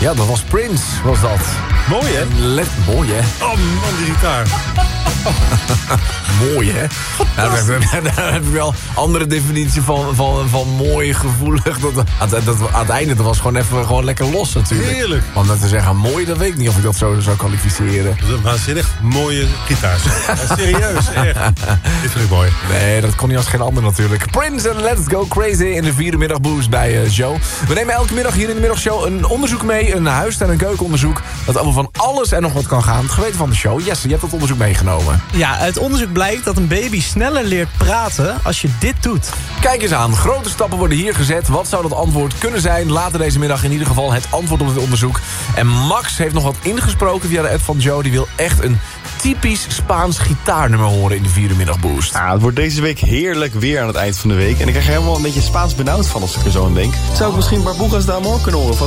Ja, dat was Prince, was dat. Mooi, hè? Mooi, hè? Oh, man, die gitaar. Mooi, hè? Nou, daar heb je wel andere definitie van mooi, gevoelig. Aan het einde, dat was gewoon lekker los natuurlijk. Heerlijk. Om dat te zeggen, mooi, dat weet ik niet of ik dat zo zou kwalificeren. Dat is een waanzinnig mooie gitaar. Ja, serieus, echt. Dit vind ik mooi. Nee, dat kon niet als geen ander natuurlijk. Prince en Let's Go Crazy in de 4e middagboost bij Joe. We nemen elke middag hier in de middagshow een onderzoek mee. Een huis- en een keukenonderzoek. Dat allemaal van alles en nog wat kan gaan. Het geweten van de show. Jesse, je hebt dat onderzoek meegenomen. Ja, uit onderzoek blijkt dat een baby sneller leert praten als je dit doet. Kijk eens aan. Grote stappen worden hier gezet. Wat zou dat antwoord kunnen zijn? Later deze middag in ieder geval het antwoord op het onderzoek. En Max heeft nog wat ingesproken via de app van Joe. Die wil echt een typisch Spaans gitaarnummer horen in de 4e middagboost. Ja, het wordt deze week heerlijk weer aan het eind van de week. En ik krijg er helemaal een beetje Spaans benauwd van als ik er zo aan denk. Zou ik misschien Barbugas d'Amor kunnen horen van